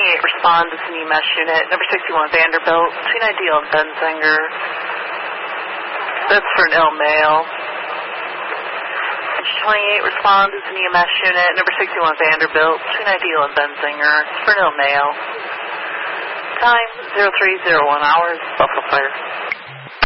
respond to an EMS unit, number 61 Vanderbilt, between Ideal and Benzinger. That's for an ill male. 28 respond to an EMS unit, number 61 Vanderbilt, between Ideal and Benzinger. It's for an ill male. Time 0301 hours, Buffalo Fire.